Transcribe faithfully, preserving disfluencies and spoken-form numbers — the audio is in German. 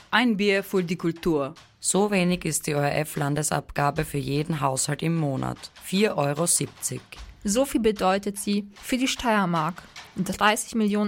Ein Bier für die Kultur. So wenig ist die O R F-Landesabgabe für jeden Haushalt im Monat. vier Euro siebzig. So viel bedeutet sie für die Steiermark. dreißig Millionen